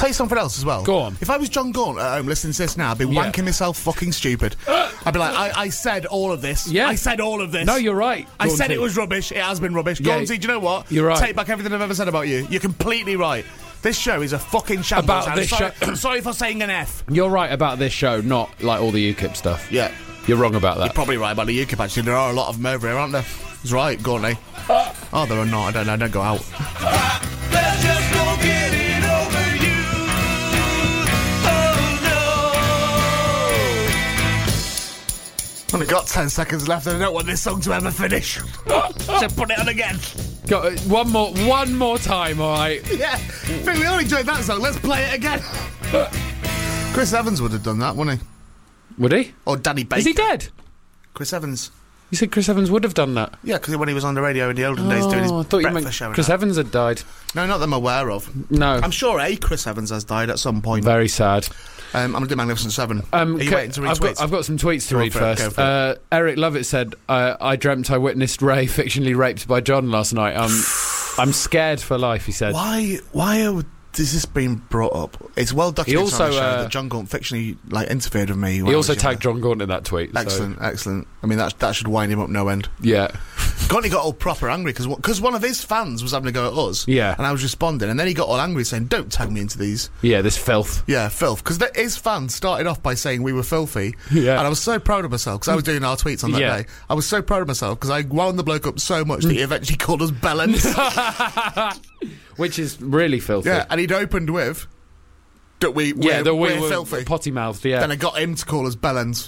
tell you something else as well. Go on. If I was John Gaunt at home listening to this now, I'd be wanking myself fucking stupid. I'd be like, I said all of this. Yeah. I said all of this. No, you're right. I said it was rubbish. It has been rubbish. Yeah. Gaunty, do you know what? You're right. Take back everything I've ever said about you. You're completely right. This show is a fucking shambles. About this show. Sorry for saying an F. You're right about this show, not like all the UKIP stuff. Yeah. You're wrong about that. You're probably right about the UKIP, actually. There are a lot of them over here, aren't there? He's right, Gaunty. Oh, there are not. I don't know. Don't go out. Let's just go get it over you. Only got 10 seconds left and I don't want this song to ever finish. So put it on again. Got one more time, all right? Yeah. I think we all enjoyed that song. Let's play it again. Chris Evans would have done that, wouldn't he? Would he? Or Danny Baker. Is he dead? Chris Evans. You said Chris Evans would have done that? Yeah, because when he was on the radio in the olden days doing his I thought you breakfast meant show. and Chris that. Evans had died. No, not that I'm aware of. No. I'm sure Chris Evans has died at some point. Very sad. I'm going to do Magnificent Seven. Are you waiting to read tweets? I've got some tweets to Go read for it, first. go for Eric Lovett said, I dreamt I witnessed Ray fictionally raped by John last night. I'm scared for life, he said. Why is this being brought up? It's well documented He also, on the show that John Gaunt fictionally interfered with me. He also tagged John Gaunt in that tweet. Excellent, excellent. I mean, that should wind him up no end. Yeah. Gaunty got all proper angry because one of his fans was having a go at us. Yeah. And I was responding, and then he got all angry saying, "Don't tag me into these." Yeah, this filth. Yeah, filth. Because his fans started off by saying we were filthy. Yeah. And I was so proud of myself because I was doing our tweets on that day. I was so proud of myself because I wound the bloke up so much that he eventually called us bellends. Which is really filthy. Yeah, and he'd opened with that we're filthy. Potty mouthed, yeah. Then I got him to call us bellends.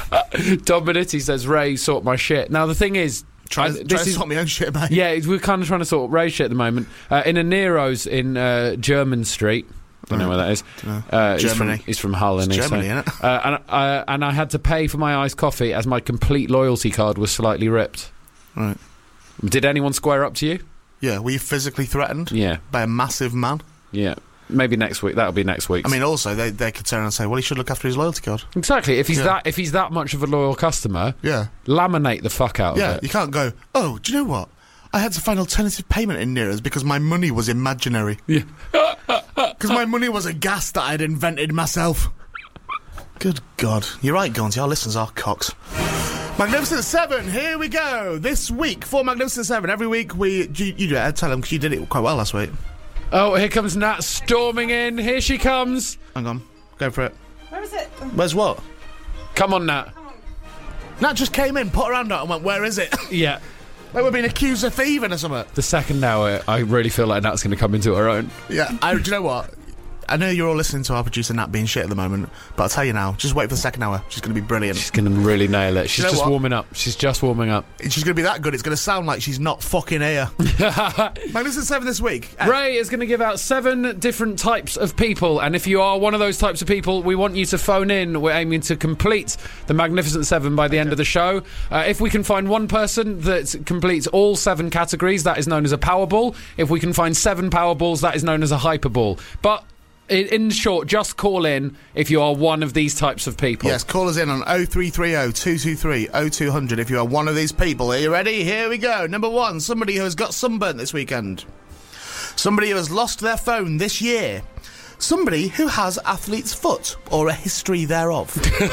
Dom Benetti says, Ray, sort my shit. Now, the thing is... Trying to sort my own shit, mate. Yeah, we're kind of trying to sort Ray shit at the moment. In a Nero's in German Street... I don't know where that is. Germany. He's from Hull, It's Germany, isn't it? and I had to pay for my iced coffee as my complete loyalty card was slightly ripped. Right. Did anyone square up to you? Yeah, were you physically threatened? Yeah. By a massive man? Yeah. Maybe next week. That'll be next week. I mean, also, they could turn around and say, well, he should look after his loyalty card. Exactly. If he's that much of a loyal customer, laminate the fuck out of it. You can't go, oh, do you know what? I had to find alternative payment in Nero's because my money was imaginary. Yeah. Because my money was a gas that I'd invented myself. Good God. You're right, Gaunty. Our listeners are cocks. Magnificent Seven, here we go. This week for Magnificent Seven, every week you tell them because you did it quite well last week. Oh, here comes Nat storming in. Here she comes. Hang on. Go for it. Where is it? Where's what? Come on, Nat. Nat just came in, put her hand out and went, where is it? Yeah. Like we're being accused of thieving or something. The second hour, I really feel like Nat's going to come into her own. Yeah. Do you know what? I know you're all listening to our producer Nat being shit at the moment, but I'll tell you now, just wait for the second hour. She's going to be brilliant. She's going to really nail it. She's just warming up. She's just warming up. She's going to be that good, it's going to sound like she's not fucking here. Magnificent Seven this week. Ray is going to give out 7 different types of people, and if you are one of those types of people, we want you to phone in. We're aiming to complete the Magnificent Seven by the end of the show. If we can find one person that completes all 7 categories, that is known as a Powerball. If we can find 7 Powerballs, that is known as a Hyperball. But in short, just call in if you are one of these types of people. Yes, call us in on 0330 223 0200 if you are one of these people. Are you ready? Here we go. Number 1, somebody who has got sunburnt this weekend. Somebody who has lost their phone this year. Somebody who has athlete's foot, or a history thereof.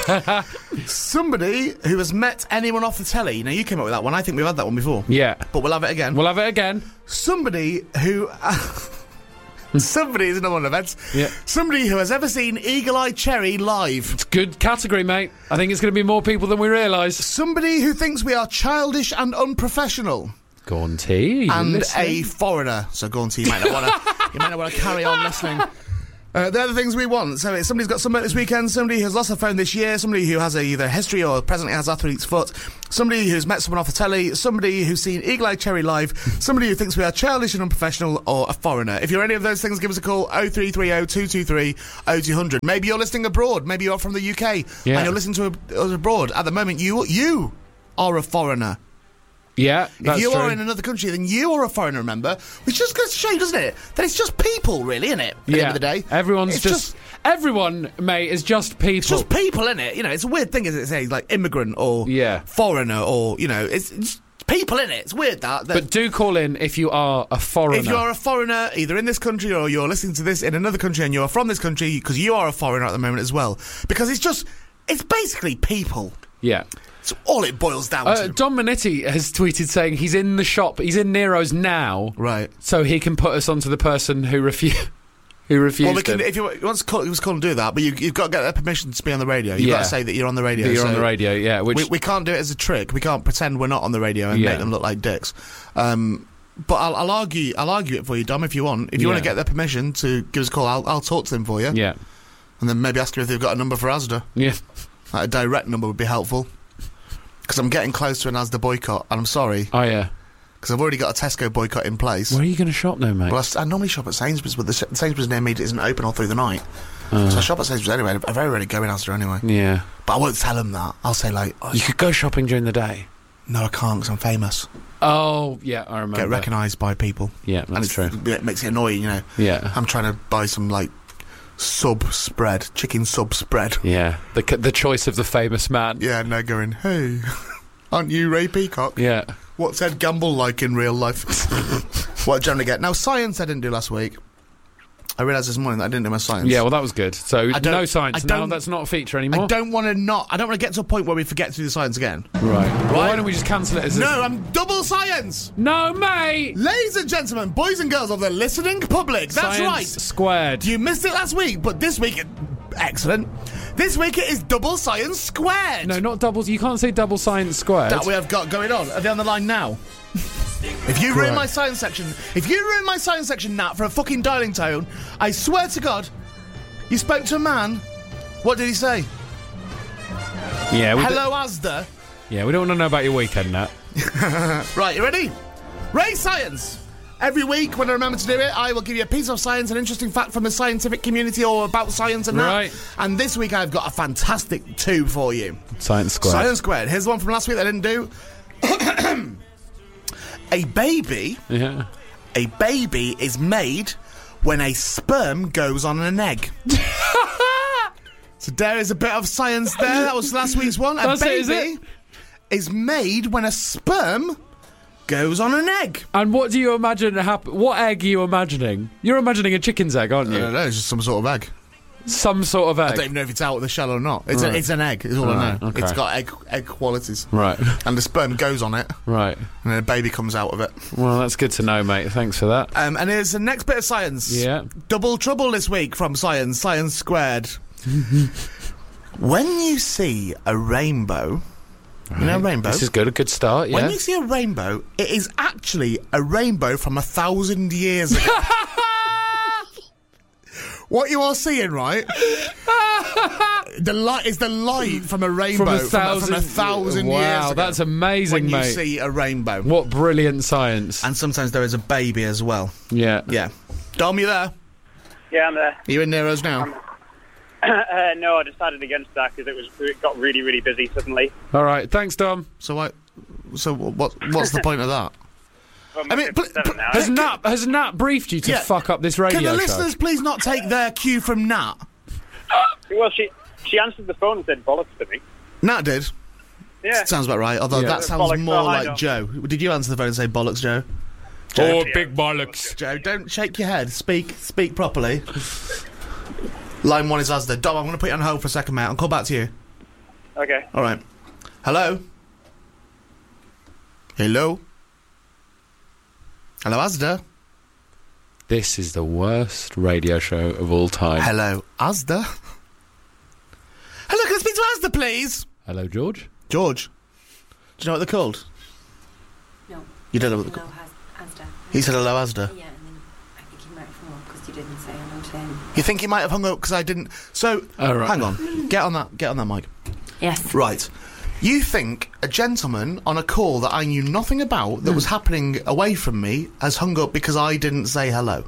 Somebody who has met anyone off the telly. Now, you came up with that one. I think we've had that one before. Yeah. But we'll have it again. We'll have it again. Somebody who... Somebody is another one of events. Yeah. Somebody who has ever seen Eagle Eye Cherry live. It's good category, mate. I think it's going to be more people than we realise. Somebody who thinks we are childish and unprofessional. Gaunty, and a foreigner. So Gaunty, you might not want to carry on listening. They're the things we want. So it's somebody's got sunburn this weekend, somebody who's lost their phone this year, somebody who has either a history or presently has athlete's foot, somebody who's met someone off the telly, somebody who's seen Eagle Eye Cherry live, somebody who thinks we are childish and unprofessional, or a foreigner. If you're any of those things, give us a call, 0330 223 0200. Maybe you're listening abroad, maybe you're from the UK, and you're listening to us abroad. At the moment, you are a foreigner. Yeah, that's If you true. are in another country, then you are a foreigner, remember? Which just goes to show you, doesn't it? That it's just people, really, isn't it? At the end of the day. Everyone's everyone, mate, is just people. It's just people, isn't it? You know, it's a weird thing, isn't it? Say, like, immigrant or foreigner or, you know, it's people in it. It's weird that. But do call in if you are a foreigner. If you're a foreigner, either in this country or you're listening to this in another country and you're from this country, because you are a foreigner at the moment as well. Because it's basically people. Yeah. It's all it boils down to. Dom Manetti has tweeted saying he's in the shop, he's in Nero's now. Right. So he can put us onto the person who refused. Well, if you want to call, it was cool to do that, but you've got to get their permission to be on the radio. You've got to say that you're on the radio. That you're on the radio, yeah. Which we can't do it as a trick. We can't pretend we're not on the radio and make them look like dicks. But I'll argue it for you, Dom, if you want. If you want to get their permission to give us a call, I'll talk to them for you. Yeah. And then maybe ask them if they've got a number for Asda. Yeah. Like a direct number would be helpful. Because I'm getting close to an Asda boycott, and I'm sorry. Oh, yeah. Because I've already got a Tesco boycott in place. Where are you going to shop now, mate? Well, I normally shop at Sainsbury's, but the Sainsbury's near me isn't open all through the night. So I shop at Sainsbury's anyway. I very rarely go in Asda anyway. Yeah. But I won't tell them that. I'll say, like... You could go shopping during the day. No, I can't, because I'm famous. Oh, yeah, I remember. Get recognised by people. Yeah, that's true. It makes it annoying, you know. Yeah. I'm trying to buy some, like, chicken sub spread. Yeah. The choice of the famous man. Yeah, and they're going, hey, aren't you Ray Peacock? Yeah. What's Ed Gamble like in real life? What I generally get. Now, science I didn't do last week. I realised this morning that I didn't do my science. Yeah, well, that was good. So, no science now. That's not a feature anymore. I don't want to get to a point where we forget to do the science again. Right. Well, why don't we just cancel it as No, I'm double science! No, mate! Ladies and gentlemen, boys and girls of the listening public, that's Science right. squared. You missed it last week, but this week... Excellent. This week it is double science squared. No, not doubles. You can't say double science squared. That we have got going on. Are they on the line now? If you ruin my science section, Nat, for a fucking dialing tone, I swear to God, you spoke to a man. What did he say? Yeah. Hello, Asda. Yeah, we don't want to know about your weekend, Nat. Right, you ready? Ray Science. Every week, when I remember to do it, I will give you a piece of science, an interesting fact from the scientific community or about science and that. Right. And this week, I've got a fantastic two for you. Science squared. Science squared. Here's the one from last week that I didn't do. A baby is made when a sperm goes on an egg. So there is a bit of science there. That was last week's one. A baby is made when a sperm goes on an egg. And what do you imagine happen? What egg are you imagining? You're imagining a chicken's egg, aren't you? I don't know, it's just some sort of egg. Some sort of egg. I don't even know if it's out of the shell or not. It's, it's an egg, is all I know. Okay. It's got egg qualities. Right. And the sperm goes on it. Right. And then a baby comes out of it. Well, that's good to know, mate. Thanks for that. And here's the next bit of science. Yeah. Double trouble this week from science. Science squared. When you see a rainbow... Right. You know a rainbow? This is good. A good start, yeah. When you see a rainbow, it is actually a rainbow from 1,000 years ago. What you are seeing, right? The light is the light from a rainbow from 1,000 years ago. Wow, that's amazing, when mate. When you see a rainbow. What brilliant science. And sometimes there is a baby as well. Yeah. Yeah. Dom, you there? Yeah, I'm there. Are you in Nero's now? No, I decided against that because it got really, really busy suddenly. All right, thanks, Dom. So what's the point of that? Well, I mean, has Nat briefed you to fuck up this radio show? Can the listeners please not take their cue from Nat? Well, she answered the phone and said bollocks to me. Nat did? Yeah. Sounds about right, although that sounds bollocks, more like Joe. Did you answer the phone and say bollocks, Joe? Oh, big bollocks. Joe, don't shake your head. Speak properly. Line 1 is Asda. Dom, I'm going to put you on hold for a second, mate. I'll call back to you. Okay. All right. Hello? Hello? Hello, Asda? This is the worst radio show of all time. Hello, Asda? Hello, can I speak to Asda, please? Hello, George? George? Do you know what they're called? No. You don't know what they're called? Asda. He said hello, Asda? Yeah, and then I think he might have hung up because you didn't say hello to him. You think he might have hung up because I didn't... So, hang on. Get on that mic. Yes. Right. You think a gentleman on a call that I knew nothing about that was happening away from me has hung up because I didn't say hello?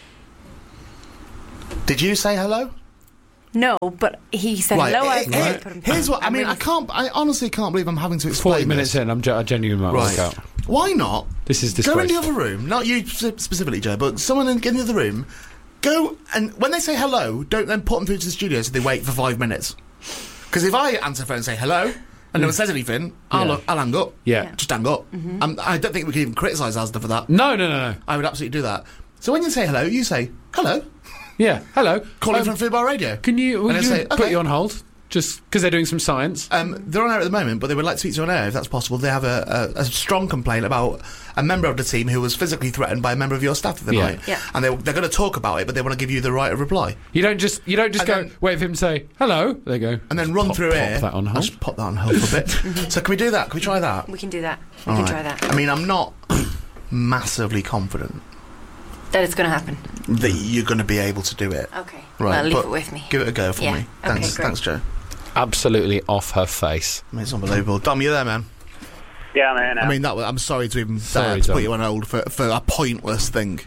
Did you say hello? No, but he said hello. Here's what I mean. I honestly can't believe I'm having to explain 40 minutes this. in, I genuinely might work out. Why not? This is disgraceful. Go in the other room, not you specifically, Joe, but someone in the other room. Go and when they say hello, don't then put them through to the studio so they wait for 5 minutes. Because if I answer the phone and say hello, and no one says anything, I'll hang up. Yeah. Just hang up. I don't think we can even criticise Asda for that. No. I would absolutely do that. So when you say hello, you say, hello, Yeah, hello. calling from Food Bar Radio. Can you, And would I you say, put okay. you on hold? Just because they're doing some science. They're on air at the moment, but they would like to speak to you on air if that's possible. They have a strong complaint about a member of the team who was physically threatened by a member of your staff the night. Yeah. And they're going to talk about it, but they want to give you the right of reply. You don't just And go, then- wait for him to say, hello. They go. And then run through pop here. that on I'll hold. just pop that on hold for a bit. So can we do that? Can we try that? We can do that. We All can right. try that. I mean, I'm not massively confident That it's going to happen. that you're going to be able to do it. Okay. Right, Well, leave but it with me. Give it a go for Yeah. me. Okay, Thanks, great. thanks, Joe. Absolutely off her face. I mean, it's unbelievable. Dom, you there, man? Yeah, I'm here now. I mean, I'm sorry to even Sorry, to Dom. put you on hold for a pointless thing.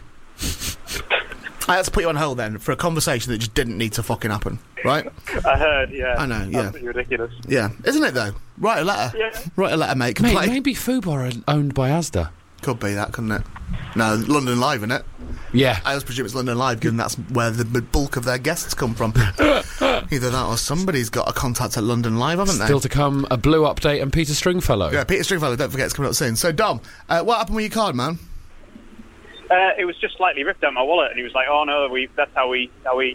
I had to put you on hold then for a conversation that just didn't need to fucking happen, right? I heard, yeah. I know, yeah. Absolutely ridiculous. Yeah, isn't it though? Write a letter. Yeah. Write a letter, mate. Mate, Complain. maybe Fubar are owned by Asda. Could be that, couldn't it? No, London Live, isn't it? Yeah. I always presume it's London Live, given that's where the bulk of their guests come from. Either that or somebody's got a contact at London Live, haven't they? Still to come, a Blue update and Peter Stringfellow. Yeah, Peter Stringfellow, don't forget, it's coming up soon. So, Dom, what happened with your card, man? It was just slightly ripped out my wallet, and he was like, "Oh no, that's how we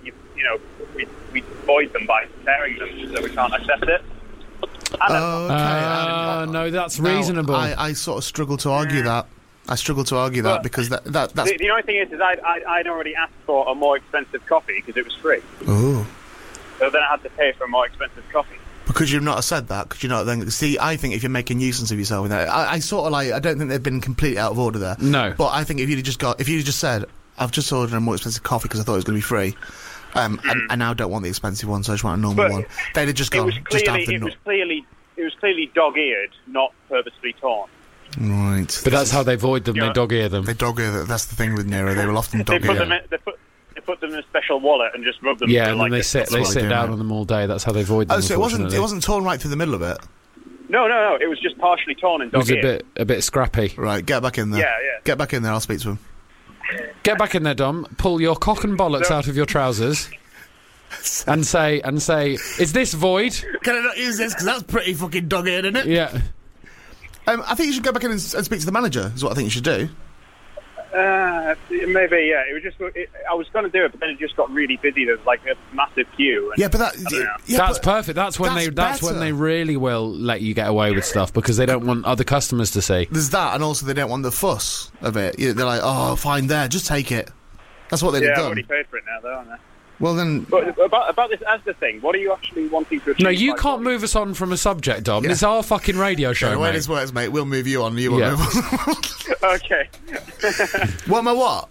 we void them by tearing them, so we can't accept it." Oh, okay. No, that's Now, reasonable. I sort of struggle to argue that. I struggle to argue that But because that's... The only thing is I'd already asked for a more expensive coffee because it was free. Ooh. So then I had to pay for a more expensive coffee. Because you've not said that, could you not then... See, I think if you're making nuisance of yourself with that... I sort of like... I don't think they've been completely out of order there. No. But I think if you'd just said, I've just ordered a more expensive coffee because I thought it was going to be free, and I now don't want the expensive one, so I just want a normal But one. They'd have just It gone, was just have clearly the... it was clearly dog-eared, not purposely torn. Right. but that's how they void them, Yeah. they dog ear them. They dog ear, that's the thing with Nero, they will often They dog put ear. them in, they put them in a special wallet and just rub them. Yeah, through and like then they this. sit what they do, down mate. on them all day. That's how they void them. Oh, so it unfortunately. wasn't torn right through the middle of it? No, it was just partially torn and It was dog-eared. a bit scrappy. Right, get back in there. Yeah. Get back in there, I'll speak to him. Get back in there, Dom. Pull your cock and bollocks No. out of your trousers, and say, is this void? Can I not use this? Because that's pretty fucking dog-eared, isn't it? Yeah. I think you should go back in and speak to the manager, is what I think you should do. Maybe, yeah. It was just. I was going to do it, but then it just got really busy. There was like a massive queue. And Yeah, but that... I don't know. Yeah, That's but perfect. That's when that's when better. they really will let you get away with stuff because they don't want other customers to see. There's that, and also they don't want the fuss of it. They're like, oh, fine, there, just take it. That's what they'd Yeah, have I've done. already paid for it now, though, haven't I? Well, then... But about this Asda thing, what are you actually wanting to achieve? No, you by can't voting? move us on from a subject, Dom. Yeah. It's our fucking radio show, the way mate. this works, mate, we'll move you on, you won't Yeah. move on. Okay. What am I what?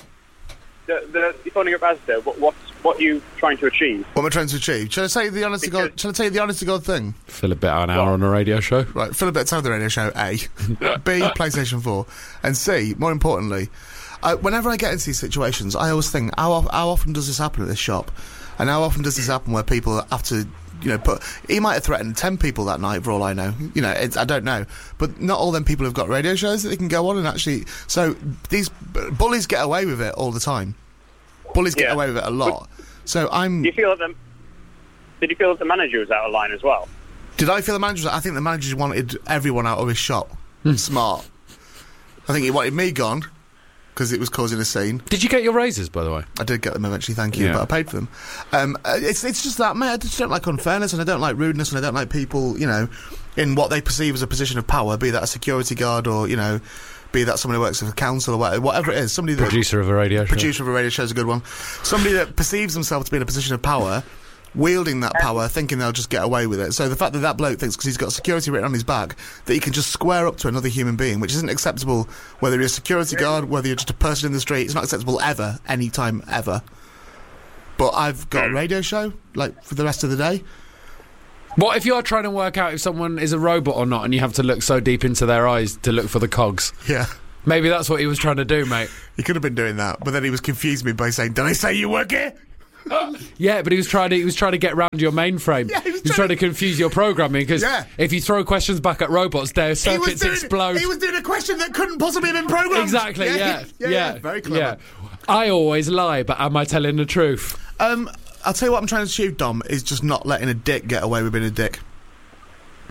The phoning up Asda. What are you trying to achieve? What am I trying to achieve? Shall I say the honest to God? Shall I tell you the honest to God thing? Fill a bit an hour on a radio show. Right, fill a bit of time with the radio show. A, B, PlayStation 4, and C, more importantly, whenever I get into these situations, I always think, how often does this happen at this shop? And how often does this happen where people have to, he might have threatened 10 people that night for all I know. I don't know. But not all them people have got radio shows that they can go on and actually... So these bullies get away with it all the time. Bullies get Yeah. away with it a lot. So Did you feel that the manager was out of line as well? Did I feel the manager? I think the manager wanted everyone out of his shop. Smart. I think he wanted me gone because it was causing a scene. Did you get your razors, by the way? I did get them eventually, thank you, Yeah. but I paid for them. It's just that, mate, I just don't like unfairness and I don't like rudeness and I don't like people, in what they perceive as a position of power, be that a security guard or, be that someone who works for the council or whatever it is. Somebody that... Producer of a radio show. Producer of a radio show is a good one. Somebody that perceives themselves to be in a position of power, wielding that power, thinking they'll just get away with it. So the fact that bloke thinks, because he's got security written on his back, that he can just square up to another human being, which isn't acceptable, whether you're a security guard, whether you're just a person in the street, it's not acceptable ever, any time ever. But I've got a radio show, for the rest of the day. What if you're trying to work out if someone is a robot or not and you have to look so deep into their eyes to look for the cogs? Yeah. Maybe that's what he was trying to do, mate. He could have been doing that, but then he was confused me by saying, "Did I say you work here?" Yeah, but he was trying to get round your mainframe. Yeah, he was trying to confuse your programming because Yeah. if you throw questions back at robots, their circuits explode. He was doing a question that couldn't possibly have been programmed. Exactly. Yeah. Very clever. Yeah. I always lie, but am I telling the truth? I'll tell you what I'm trying to achieve, Dom, is just not letting a dick get away with being a dick.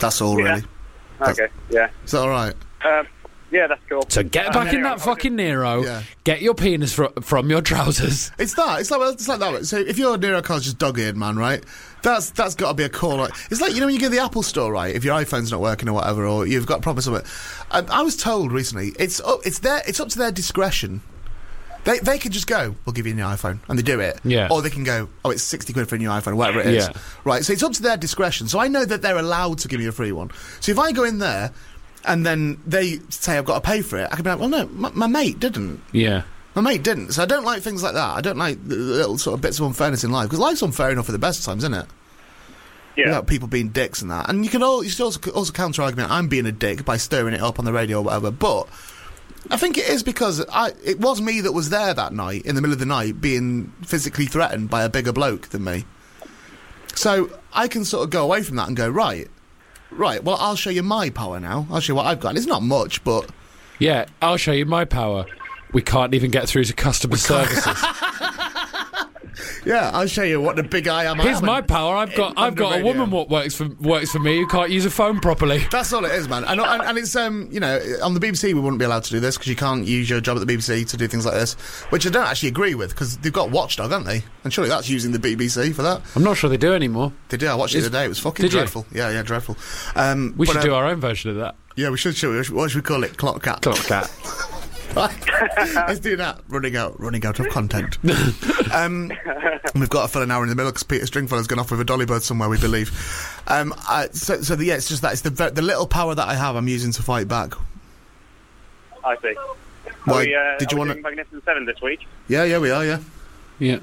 That's all, really. Okay, yeah. Is that all right? Yeah, that's cool. So get back in Nero, that fucking Nero. Yeah. Get your penis from your trousers. It's that. It's like that. So if your Nero car's just dog-eared, man, right? That's got to be a call. Like, it's like, you know, when you go to the Apple store, right? If your iPhone's not working or whatever, or you've got problems with it. I was told recently it's up to their discretion. They can just go, we'll give you a new iPhone, and they do it. Yeah. Or they can go, oh, it's 60 quid for a new iPhone, whatever it is. Yeah. Right. So it's up to their discretion. So I know that they're allowed to give me a free one. So if I go in there and then they say I've got to pay for it, I can be like, well, no, my mate didn't. Yeah. My mate didn't. So I don't like things like that. I don't like the little sort of bits of unfairness in life, because life's unfair enough at the best times, isn't it? Yeah. Without people being dicks and that. And you should also counter argument, I'm being a dick by stirring it up on the radio or whatever, but I think it is because it was me that was there that night, in the middle of the night, being physically threatened by a bigger bloke than me. So I can sort of go away from that and go, right, well, I'll show you my power now. I'll show you what I've got. And it's not much, but... Yeah, I'll show you my power. We can't even get through to customer services. Yeah, I'll show you what the big I am. Here's my power. I've got a woman what works for me who can't use a phone properly. That's all it is, man. And it's you know, on the BBC we wouldn't be allowed to do this because you can't use your job at the BBC to do things like this, which I don't actually agree with, because they've got Watchdog, haven't they? And surely that's using the BBC for that. I'm not sure they do anymore. They do. I watched it today. It was fucking dreadful. Yeah, dreadful. We should do our own version of that. Yeah, we should. What should we call it? Clock Cat. Clock Cat. Let's do that. Running out of content. We've got to fill an hour in the middle because Peter Stringfellow's gone off with a dolly bird somewhere, we believe. It's just that it's the little power that I have I'm using to fight back. I see. Why, did you want to... Magnificent 7 this week? Yeah, we are, yeah. Yeah.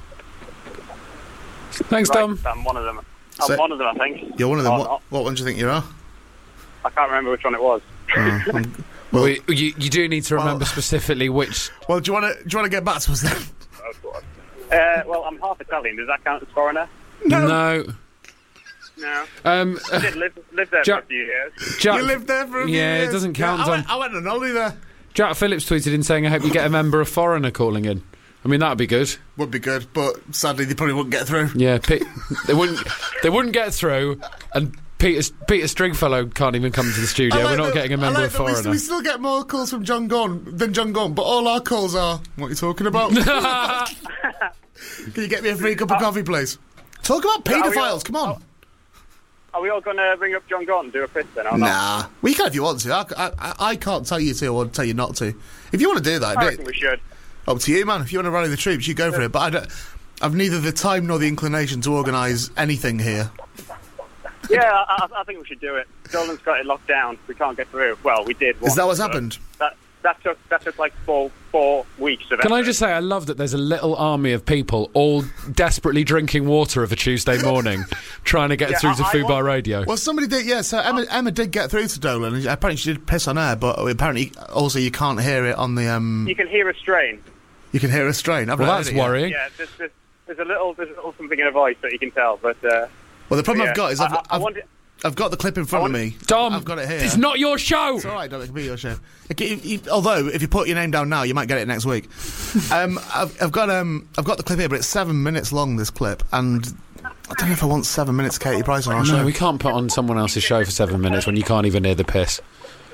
Thanks, Right, Tom. I'm one of them. I'm one of them, I think. You're one of them. Oh, What one do you think you are? I can't remember which one it was. Well, you do need to remember specifically which... Well, do you want to get back to us then? Well, I'm half Italian. Does that count as foreigner? No. No. I did live there for a few years. You lived there for a few years? Yeah, it doesn't count. I went on holiday there. Jack Phillips tweeted in saying, I hope you get a member of Foreigner calling in. I mean, that'd be good. Would be good, but sadly they probably wouldn't get through. Yeah, they wouldn't get through, and Peter Stringfellow can't even come to the studio. We're not getting a member of Foreigner. We still get more calls from John Gunn than John Gunn, but all our calls are, what are you talking about? Can you get me a free cup of coffee, please? Talk about paedophiles, come on. Are we all going to ring up John Gort and do a piss then? Or nah. not? Well, you can if you want to. I can't tell you to or tell you not to. If you want to do that, I reckon we should. Up to you, man. If you want to rally the troops, you go for it. But I've neither the time nor the inclination to organise anything here. Yeah, I think we should do it. Dolan's got it locked down. We can't get through. Well, we did. Is that what's happened? That took like four weeks of effort. Can I just say, I love that there's a little army of people all desperately drinking water of a Tuesday morning, trying to get through to Fubar Radio. Well, somebody did, yeah. So Emma did get through to Dolan. And apparently she did piss on air, but apparently also you can't hear it on the... You can hear a strain. You can hear a strain. Well, that's worrying. Yeah, there's a little something in her voice that you can tell, but... well, the problem I've got is I've got the clip in front of me. Dom, I've got it here. It's not your show. It's all right, Dom. It can be your show. Although, if you put your name down now, you might get it next week. I've got the clip here, but it's 7 minutes long. This clip, and I don't know if I want 7 minutes, Katie Price on our show. No, we can't put on someone else's show for 7 minutes when you can't even hear the piss.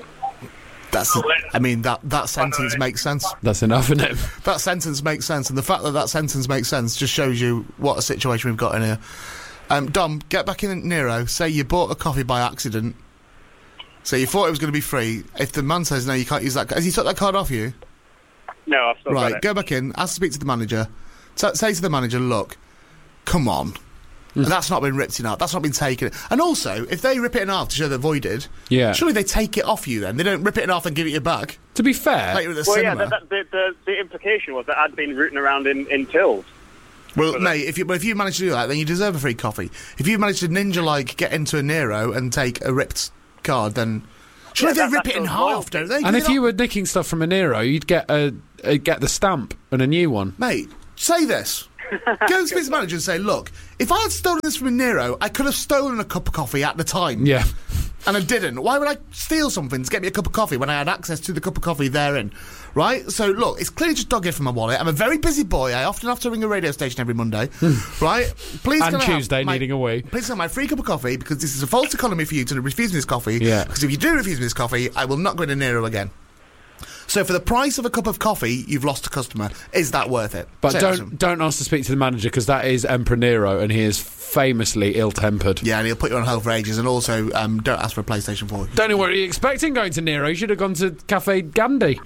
That sentence makes sense. That's enough, isn't it? That sentence makes sense, and the fact that sentence makes sense just shows you what a situation we've got in here. Dom, get back in Nero. Say you bought a coffee by accident. So you thought it was going to be free. If the man says no, you can't use that. Has he took that card off you? No, I've still got it. Right, go back in. Ask to speak to the manager. Say to the manager, look, come on. That's not been ripped in half. That's not been taken. And also, if they rip it in half to show they're voided, surely they take it off you then. They don't rip it in half and give it you back. To be fair... Like the cinema. The implication was that I'd been rooting around in tills. Well, mate, if you manage to do that, then you deserve a free coffee. If you manage to ninja-like get into a Nero and take a ripped card, then... Surely they rip it in half, don't they? And if you were nicking stuff from a Nero, you'd get the stamp and a new one. Mate, say this. Go and speak to the manager and say, look, if I had stolen this from a Nero, I could have stolen a cup of coffee at the time. Yeah. And I didn't. Why would I steal something to get me a cup of coffee when I had access to the cup of coffee therein? Right? So, look, it's clearly just dogged from my wallet. I'm a very busy boy. I often have to ring a radio station every Monday. Right? Please And can I have Tuesday, needing a wee. Please have my free cup of coffee, because this is a false economy for you to refuse me this coffee. Yeah. Because if you do refuse me this coffee, I will not go into Nero again. So for the price of a cup of coffee, you've lost a customer. Is that worth it? But Say it to him. don't ask to speak to the manager, because that is Emperor Nero, and he is famously ill-tempered. Yeah, and he'll put you on hold for ages, and also don't ask for a PlayStation 4. Don't know what you're expecting going to Nero. You should have gone to Cafe Gandhi.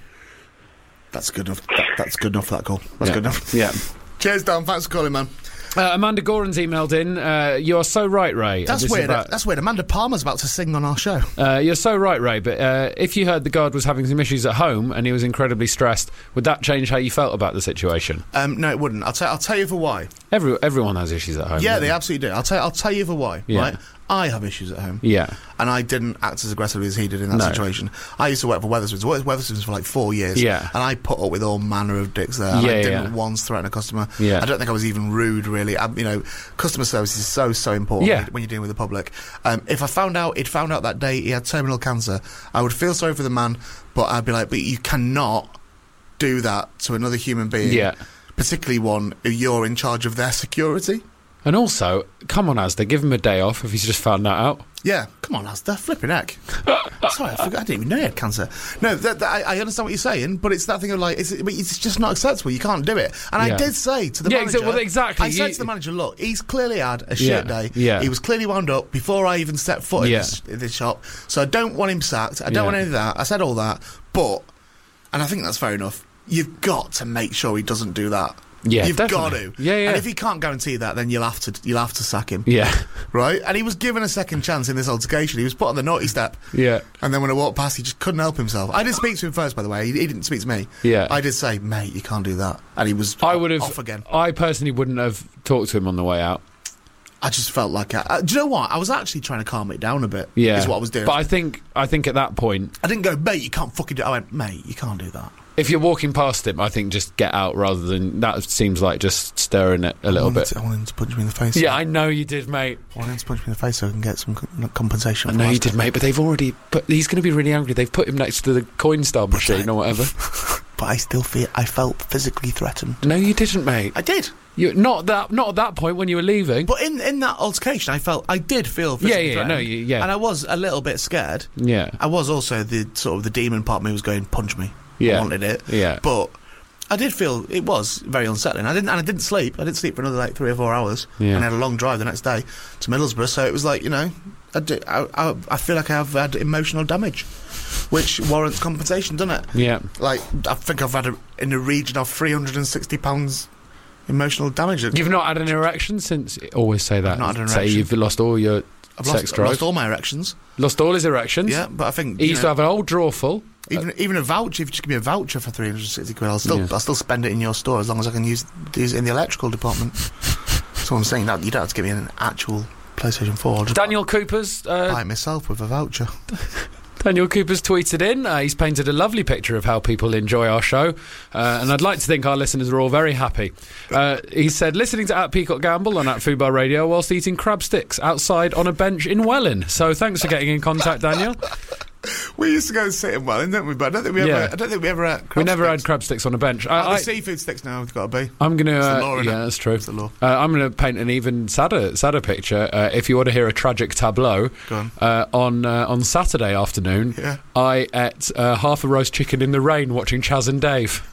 That's good enough. That's good enough for that call. That's good enough. Yeah. Cheers, Don. Thanks for calling, man. Amanda Goran's emailed in. You are so right, Ray. That's This is weird. about- That's weird. Amanda Palmer's about to sing on our show. You're so right, Ray, but if you heard the guard was having some issues at home and he was incredibly stressed, would that change how you felt about the situation? No, it wouldn't. I'll tell you for why. Everyone has issues at home. Yeah, doesn't they they? absolutely do. I'll tell you for why. Yeah. Right? I have issues at home. Yeah. And I didn't act as aggressively as he did in that No. situation. I used to work for Weatherspoons. I worked for Weatherspoons for like 4 years. Yeah. And I put up with all manner of dicks there. And Yeah, I didn't yeah. once threaten a customer. Yeah. I don't think I was even rude, really. Customer service is so important Yeah. when you're dealing with the public. If I found out that day he had terminal cancer, I would feel sorry for the man, but I'd be like, but you cannot do that to another human being. Yeah. Particularly one who you're in charge of their security. And also, come on, Asda, give him a day off if he's just found that out. Yeah, come on, Asda, flipping heck. Sorry, I didn't even know he had cancer. No, I understand what you're saying, but it's that thing of like, it's just not acceptable. You can't do it. And Yeah. I did say to the Yeah, manager, exactly. I said to the manager, look, he's clearly had a shit day. Yeah. He was clearly wound up before I even stepped foot Yeah. in this shop. So I don't want him sacked. I don't Yeah. want any of that. I said all that, but, and I think that's fair enough. You've got to make sure he doesn't do that. Yeah, You've got definitely. to. Yeah, yeah. And if he can't guarantee that, then you'll have to sack him. Yeah. Right? And he was given a second chance in this altercation. He was put on the naughty step. Yeah. And then when I walked past, he just couldn't help himself. I did speak to him first, by the way. He didn't speak to me. Yeah. I did say, mate, you can't do that. And he was off again. I personally wouldn't have talked to him on the way out. I just felt like... do you know what? I was actually trying to calm it down a bit. Yeah. Is what I was doing. But I think at that point, I didn't go, mate, you can't fucking do it. I went, mate, you can't do that. if you're walking past him, I think just get out rather than... That seems like just stirring it a little bit. I wanted him to punch me in the face. Yeah, I know you did, mate. I wanted him to punch me in the face so I can get some compensation. I for know last you did, time. mate, but they've already... But he's going to be really angry. They've put him next to the Coinstar machine or whatever. But I felt physically threatened. No, you didn't, mate. I did. You not at that point when you were leaving. But in that altercation, I did feel physically Yeah, threatened. no, yeah. And I was a little bit scared. Yeah. I was also the demon part of me was going, punch me. Yeah. I wanted it. Yeah. But I did feel it was very unsettling. I didn't sleep. I didn't sleep for another like 3 or 4 hours. Yeah. And I had a long drive the next day to Middlesbrough. So it was like, I feel like I have had emotional damage, which warrants compensation, doesn't it? Yeah. Like, I think I've had in the region of £360 emotional damage. You've not had an erection since... Always say that. I've not had an Say erection. you've lost all your I've sex lost drive. all my erections. Lost all his erections. Yeah, but I think He used to have an old drawer full. even a voucher. If you just give me a voucher for £360, Yeah. I'll still spend it in your store as long as I can use it in the electrical department. That's what I'm saying. Now you don't have to give me an actual PlayStation 4. I'll just Daniel Cooper's... buy it myself with a voucher. Daniel Cooper's tweeted in. He's painted a lovely picture of how people enjoy our show, and I'd like to think our listeners are all very happy. He said, listening to @Peacock Gamble on @Foodbar Radio whilst eating crab sticks outside on a bench in Welling. So thanks for getting in contact, Daniel. We used to go and sit in Welling, didn't we? But I don't think we Yeah. ever had crab We never sticks. had crab sticks on a bench. The seafood sticks now have got to be. I'm going to... It's the law, innit? yeah, that's true. It's the law. I'm going to paint an even sadder picture. If you want to hear a tragic tableau, Go on. on Saturday afternoon, Yeah. I ate half a roast chicken in the rain watching Chaz and Dave.